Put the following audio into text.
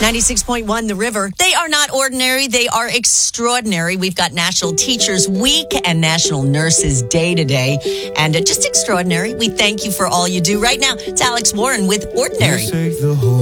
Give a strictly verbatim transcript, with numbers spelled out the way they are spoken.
ninety-six point one The River. They are not ordinary. They are extraordinary. We've got National Teachers Week and National Nurses Day today. And uh, just extraordinary. We thank you for all you do. Right now, it's Alex Warren with Ordinary.